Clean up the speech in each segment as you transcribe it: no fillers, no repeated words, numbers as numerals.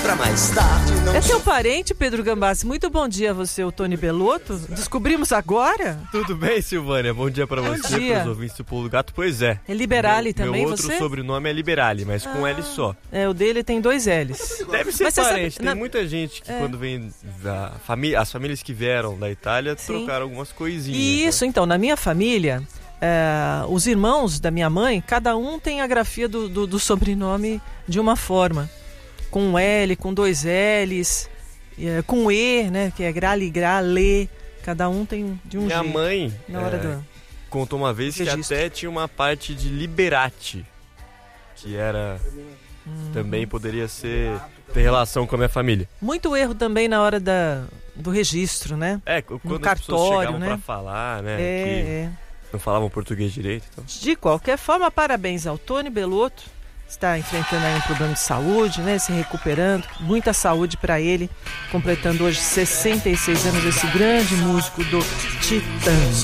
pra mais tarde. É seu parente, Pedro Gambassi? Muito bom dia a você, o Tony Belotto. Descobrimos agora? Tudo bem, Silvânia? Bom dia pra você, pros ouvintes do Pulo do Gato. Pois é. É Liberali também, meu outro você? sobrenome é Liberali, mas com L só. O dele tem 2 L's. Deve ser mas parente. Sabe, tem muita gente que quando vem as famílias que vieram da Itália trocaram algumas coisinhas. Isso, então, na minha família, os irmãos da minha mãe, cada um tem a grafia do sobrenome de uma forma. Com L, com 2 L's, com E, né? Que é Grale, cada um tem de um jeito. Minha mãe na hora contou uma vez que até tinha uma parte de Liberati, que era... também poderia ter relação com a minha família. Muito erro também na hora do registro, né? Quando no as cartório, pessoas chegavam né? pra falar, né? Que não falavam português direito. Então. De qualquer forma, parabéns ao Tony Belotto. Está enfrentando aí um problema de saúde, né? Se recuperando. Muita saúde para ele. Completando hoje 66 anos, esse grande músico do Titãs.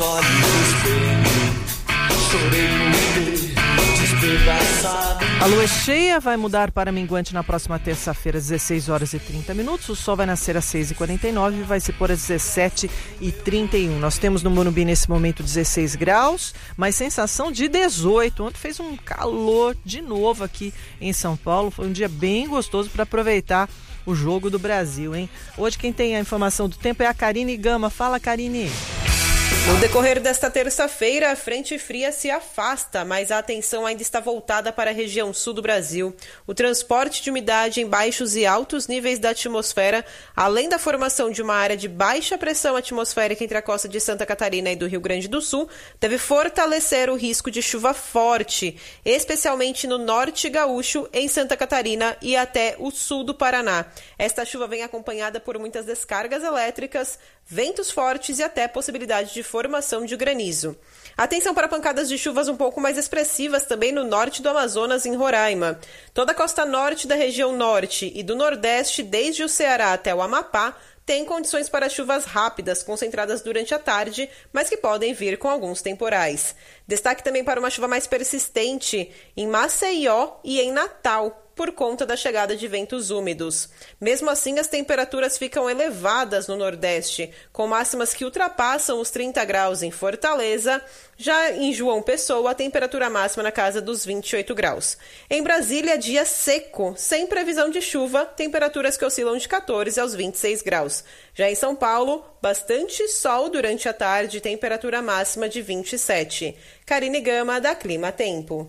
A lua cheia vai mudar para minguante na próxima terça-feira, às 16 horas e 30 minutos. O sol vai nascer às 6h49 e vai se pôr às 17h31. Nós temos no Morumbi nesse momento 16 graus, mas sensação de 18. Ontem fez um calor de novo aqui em São Paulo. Foi um dia bem gostoso para aproveitar o jogo do Brasil, hein? Hoje quem tem a informação do tempo é a Karine Gama. Fala, Karine. No decorrer desta terça-feira, a frente fria se afasta, mas a atenção ainda está voltada para a região sul do Brasil. O transporte de umidade em baixos e altos níveis da atmosfera, além da formação de uma área de baixa pressão atmosférica entre a costa de Santa Catarina e do Rio Grande do Sul, deve fortalecer o risco de chuva forte, especialmente no norte gaúcho, em Santa Catarina e até o sul do Paraná. Esta chuva vem acompanhada por muitas descargas elétricas, ventos fortes e até possibilidade de formação de granizo. Atenção para pancadas de chuvas um pouco mais expressivas também no norte do Amazonas, em Roraima. Toda a costa norte da região norte e do nordeste, desde o Ceará até o Amapá, tem condições para chuvas rápidas, concentradas durante a tarde, mas que podem vir com alguns temporais. Destaque também para uma chuva mais persistente em Maceió e em Natal, por conta da chegada de ventos úmidos. Mesmo assim, as temperaturas ficam elevadas no Nordeste, com máximas que ultrapassam os 30 graus em Fortaleza. Já em João Pessoa, a temperatura máxima na casa dos 28 graus. Em Brasília, dia seco, sem previsão de chuva, temperaturas que oscilam de 14 aos 26 graus. Já em São Paulo, bastante sol durante a tarde, temperatura máxima de 27. Karine Gama, da Clima Tempo.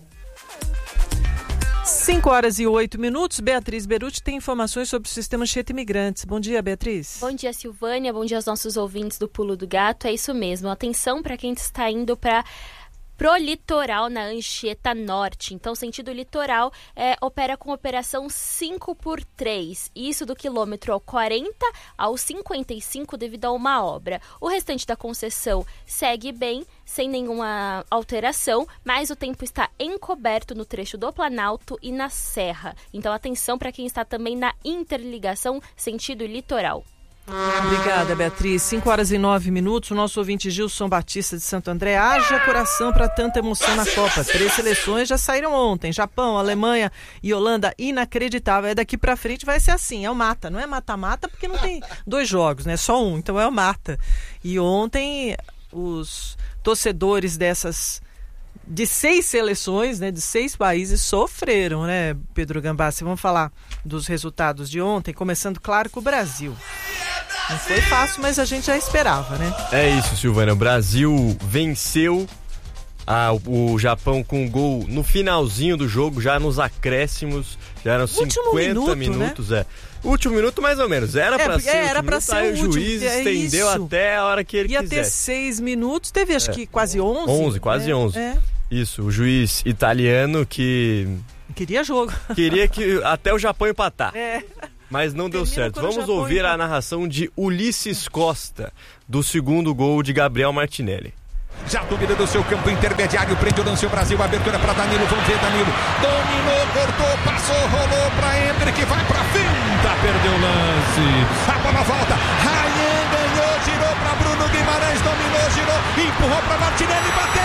5 horas e 8 minutos. Beatriz Beruti tem informações sobre o sistema Anchieta Imigrantes. Bom dia, Beatriz. Bom dia, Silvânia. Bom dia aos nossos ouvintes do Pulo do Gato. É isso mesmo. Atenção para quem está indo pro litoral na Anchieta Norte. Então, sentido litoral opera com operação 5x3. Isso do quilômetro 40 ao 55 devido a uma obra. O restante da concessão segue bem, sem nenhuma alteração, mas o tempo está encoberto no trecho do Planalto e na Serra. Então, atenção para quem está também na interligação sentido litoral. Obrigada, Beatriz. 5 horas e 9 minutos. O nosso ouvinte Gilson Batista de Santo André. Haja coração para tanta emoção na Copa. 3 seleções já saíram ontem. Japão, Alemanha e Holanda. Inacreditável. Daqui para frente vai ser assim. É o mata. Não é mata-mata porque não tem 2 jogos, né? Só um. Então é o mata. E ontem os torcedores de 6 seleções, né, de 6 países sofreram, né, Pedro Gambassi? Vamos falar dos resultados de ontem, começando, claro, com o Brasil. Não foi fácil, mas a gente já esperava, né? É isso, Silvana. O Brasil venceu o Japão com um gol no finalzinho do jogo, já nos acréscimos, já eram 50 minutos, né? Último minuto, mais ou menos. Era pra ser aí o juiz estendeu até a hora que ele quisesse. Ia ter 6 minutos, teve acho que quase 11. 11, quase 11. Isso, o juiz italiano que... Queria jogo. Queria que até o Japão empatar. Mas não deu certo. Vamos ouvir a narração de Ulisses Costa, do segundo gol de Gabriel Martinelli. Já dominando o seu campo intermediário, prende o lance o Brasil, abertura para Danilo, vamos ver Danilo, dominou, cortou, passou, rolou para Hendrick, vai para finta, perdeu o lance, a bola volta, Rayan ganhou, girou para Bruno Guimarães, dominou, girou, empurrou para Martinelli, bateu!